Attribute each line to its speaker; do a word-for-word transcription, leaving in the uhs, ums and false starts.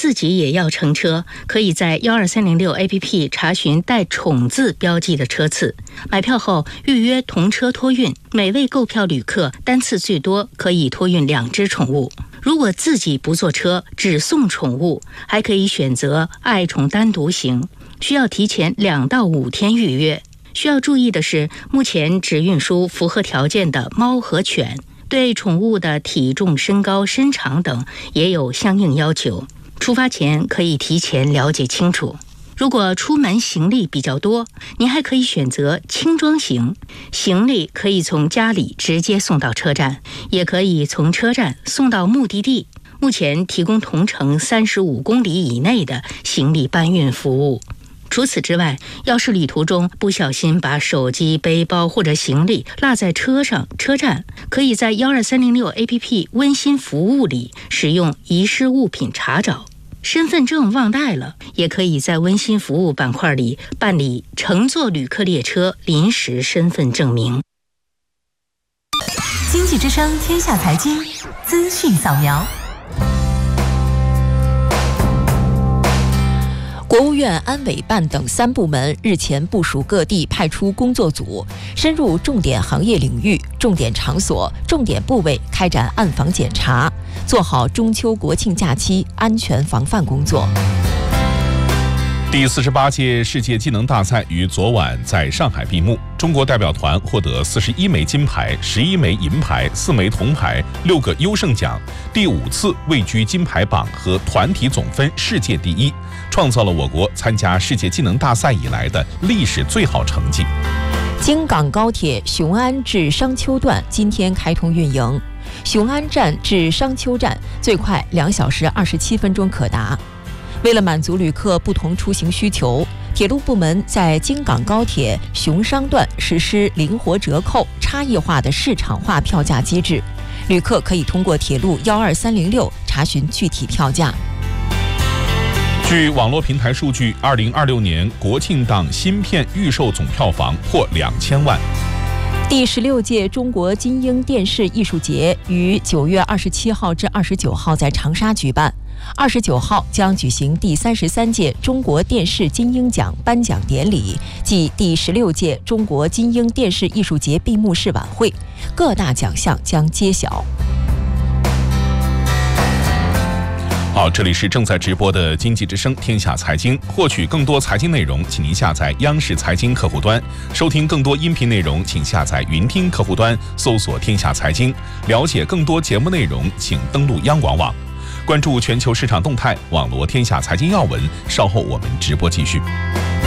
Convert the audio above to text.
Speaker 1: 自己也要乘车，可以在一二三零六 A P P 查询带宠字标记的车次，买票后预约同车托运，每位购票旅客单次最多可以托运两只宠物。如果自己不坐车，只送宠物，还可以选择爱宠单独行，需要提前两到五天预约。需要注意的是，目前只运输符合条件的猫和犬，对宠物的体重、身高、身长等也有相应要求。出发前可以提前了解清楚。如果出门行李比较多，您还可以选择轻装行，行李可以从家里直接送到车站，也可以从车站送到目的地。目前提供同程三十五公里以内的行李搬运服务。除此之外，要是旅途中不小心把手机、背包或者行李落在车上、车站，可以在一二三零六 A P P 温馨服务里使用遗失物品查找。身份证忘带了，也可以在温馨服务板块里办理乘坐旅客列车临时身份证明。
Speaker 2: 经济之声天下财经资讯扫描。国务院安委办等三部门日前部署各地派出工作组，深入重点行业领域、重点场所、重点部位开展暗访检查，做好中秋国庆假期安全防范工作。
Speaker 3: 第四十八届世界技能大赛于昨晚在上海闭幕，中国代表团获得四十一枚金牌、十一枚银牌、四枚铜牌、六个优胜奖，第五次位居金牌榜和团体总分世界第一，创造了我国参加世界技能大赛以来的历史最好成绩。京港高铁雄安至商丘段今天开通运营，雄安站至商丘站最快两小时二十七分钟可达。为了满足旅客不同出行需求，铁路部门在京港高铁雄商段实施灵活折扣、差异化的市场化票价机制，旅客可以通过铁路一二三零六查询具体票价。据网络平台数据，二零二六年国庆档新片预售总票房破两千万。第十六届中国金鹰电视艺术节于九月二十七号至二十九号在长沙举办，二十九号将举行第三十三届中国电视金鹰奖颁奖典礼暨第十六届中国金鹰电视艺术节闭幕式晚会，各大奖项将揭晓。好，这里是正在直播的经济之声天下财经，获取更多财经内容，请您下载央视财经客户端，收听更多音频内容，请下载云听客户端，搜索天下财经，了解更多节目内容，请登录央广网。关注全球市场动态，网罗天下财经要闻，稍后我们直播继续。